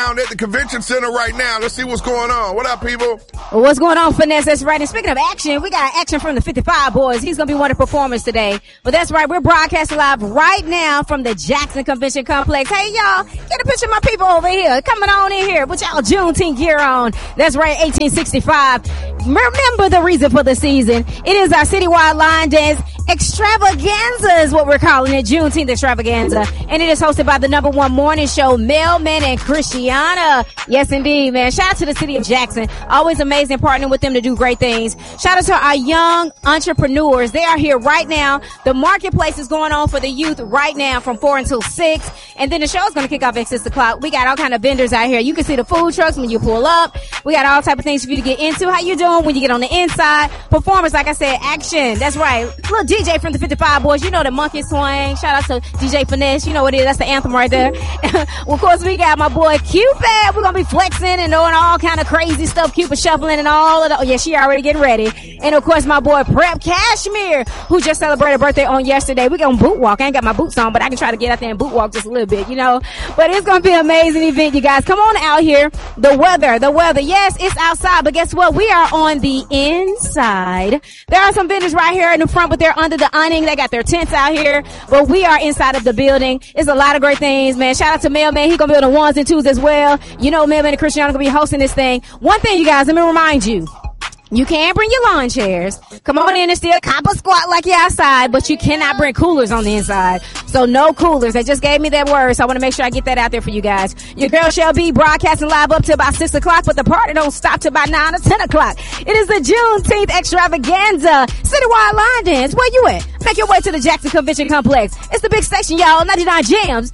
down at the convention center right now. Let's see what's going on. What up, people? Well, what's going on, Finesse? That's right. And speaking of action, we got action from the 55 boys. He's going to be one of the performers today. But that's right. We're broadcasting live right now from the Jackson Convention Complex. Hey, y'all, get a picture of my people over here. Coming on in here with y'all Juneteenth gear on. That's right, 1865. Remember the reason for the season. It is our citywide line dance extravaganza is what we're calling it, Juneteenth extravaganza. And it is hosted by the #1 morning show, Mailman and Christiana. Yes, indeed, man. Shout out to the city of Jackson. Always amazing partnering with them to do great things. Shout out to our young entrepreneurs. They are here right now. The marketplace is going on for the youth right now from 4 until 6. And then the show is going to kick off at 6 o'clock. We got all kind of vendors out here. You can see the food trucks when you pull up. We got all type of things for you to get into. How you doing when you get on the inside? Performance, like I said, action. That's right. Little DJ from the 55 boys. You know the monkey swing. Shout out to DJ Finesse. You know what it is. That's the anthem right there. Well, of course, we got my boy Cupid. We're going to be flexing and doing all kind of crazy stuff. Cupid shuffling and all of that. Oh, yeah, she already getting ready. And, of course, my boy Prep Cashmere, who just celebrated a birthday on yesterday. We're going to boot walk. I ain't got my boots on, but I can try to get out there and boot walk just a little bit, you know. But it's going to be an amazing event, you guys. Come on out here. The weather. Yes, it's outside, but guess what? We are on the inside. There are some vendors right here in the front, but they're under the awning. They got their tents out here, but we are inside of the building. It's a lot of great things, man. Shout out to Mailman. He gonna be on the 1s and 2s as well. You know, Mailman and Christiana gonna be hosting this thing. One thing, you guys, let me remind you. You can bring your lawn chairs. Come on in and still cop a squat like you're outside, but you cannot bring coolers on the inside. So no coolers. They just gave me that word, so I want to make sure I get that out there for you guys. Your girl shall be broadcasting live up to about 6 o'clock, but the party don't stop till about 9 or 10 o'clock. It is the Juneteenth extravaganza. Citywide line dance. Where you at? Make your way to the Jackson Convention Complex. It's the big station, y'all. 99 Jams,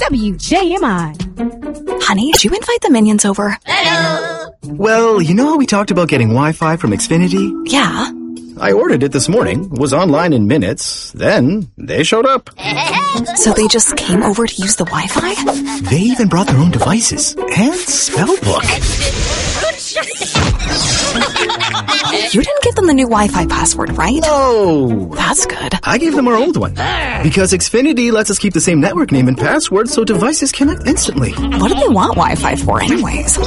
WJMI. Honey, did you invite the minions over? Hello. Well, you know how we talked about getting Wi-Fi from Xfinity? Yeah. I ordered it this morning, was online in minutes, then they showed up. So they just came over to use the Wi-Fi? They even brought their own devices and spell book. You didn't give them the new Wi-Fi password, right? No. That's good. I gave them our old one. Because Xfinity lets us keep the same network name and password so devices connect instantly. What do they want Wi-Fi for anyways?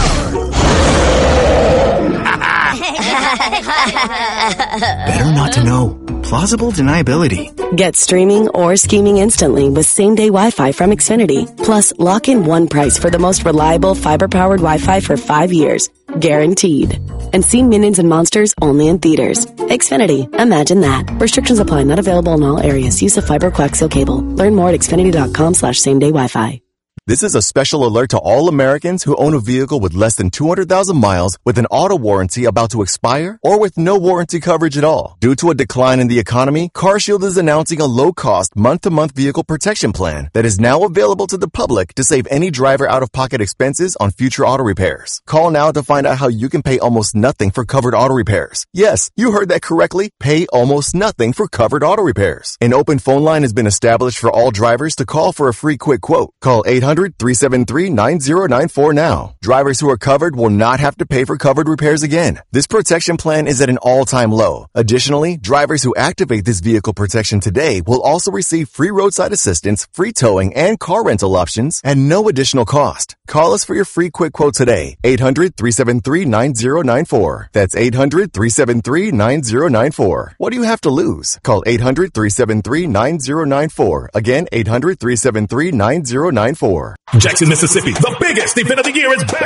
Better not to know. Plausible deniability. Get streaming or scheming instantly with same-day Wi-Fi from Xfinity. Plus, lock in one price for the most reliable fiber-powered Wi-Fi for 5 years. Guaranteed. And see Minions and Monsters only in theaters. Xfinity. Imagine that. Restrictions apply. Not available in all areas. Use of fiber coaxial cable. Learn more at xfinity.com/same-day Wi-Fi. This is a special alert to all Americans who own a vehicle with less than 200,000 miles with an auto warranty about to expire or with no warranty coverage at all. Due to a decline in the economy, CarShield is announcing a low-cost month-to-month vehicle protection plan that is now available to the public to save any driver out-of-pocket expenses on future auto repairs. Call now to find out how you can pay almost nothing for covered auto repairs. Yes, you heard that correctly. Pay almost nothing for covered auto repairs. An open phone line has been established for all drivers to call for a free quick quote. Call 800-373-9094 now. Drivers who are covered will not have to pay for covered repairs again. This protection plan is at an all-time low. Additionally, drivers who activate this vehicle protection today will also receive free roadside assistance, free towing, and car rental options at no additional cost. Call us for your free quick quote today. 800-373-9094. That's 800-373-9094. What do you have to lose? Call 800-373-9094. Again, 800-373-9094. Jackson, Mississippi, the biggest event of the year is back.